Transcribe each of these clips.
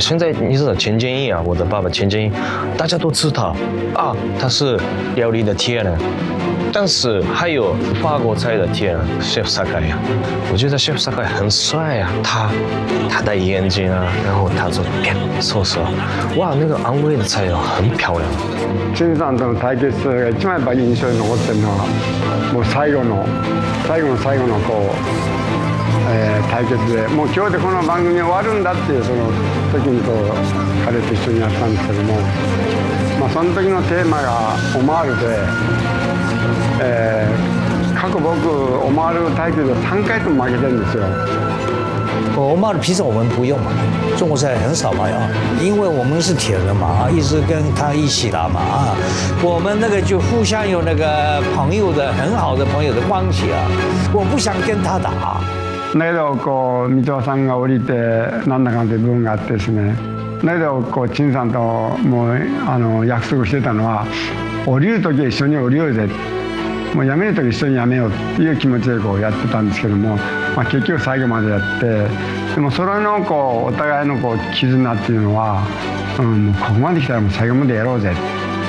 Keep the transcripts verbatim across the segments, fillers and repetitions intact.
现在你知道钱建义啊，我的爸爸钱建义，大家都知道啊，他是料理的天人。但是还有法国菜的天人 Chef Sakai 呀，我觉得 Chef Sakai 很帅啊，他他的眼睛啊，然后他就啪瘦瘦，哇，那个安徽的菜哦很漂亮。 陳さんとの対決が一番やっぱり印象に残ってるのはもう最後の最後の最後のこう、えー、対決でもう今日でこの番組終わるんだっていうその時にこう彼と一緒にやったんですけども、まあ、その時のテーマがオマールで、えー、過去僕オマール対決でさんかいとも負けてるんですよ。 欧马的披萨我们不用嘛，中国菜很少嘛啊，因为我们是铁人嘛啊，一直跟他一起啦嘛啊，我们那个就互相有那个朋友的很好的朋友的关系啊，我不想跟他打。 だけどこう三輪さんが降りてなんだかんだ部分があってですね。だけどこう陳さんともうあの約束してたのは降りる時は一緒に降りようぜ。もうやめる時一緒にやめようっていう気持ちでこうやってたんですけども、まあ、結局最後までやってでもそれのこうお互いのこう絆っていうのは、うん、もうここまで来たらもう最後までやろうぜ。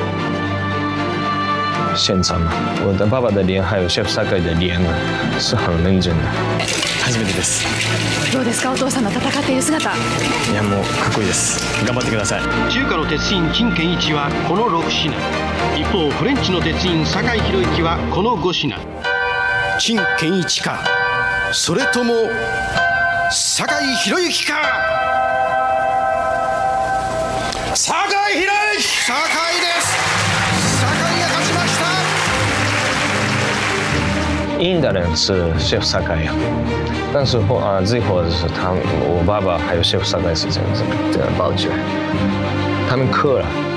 现场啊，我的爸爸的脸还有 Chef Sakai 的脸啊，是很认真的。 初めてです。 どうですかお父さんの戦っている姿。 いやもうかっこいいです。頑張ってください。 中華の鉄人陳建一はこのろく品。一方フレンチの鉄人酒井宏之はこのご品。陳建一かそれとも酒井宏之か。酒井宏之。酒井です。酒井が勝ちました。 赢的人是 Chef Sakai 呀，但是后啊最后就是他我爸爸还有 Chef Sakai 是这样子这样抱起来，他们克了。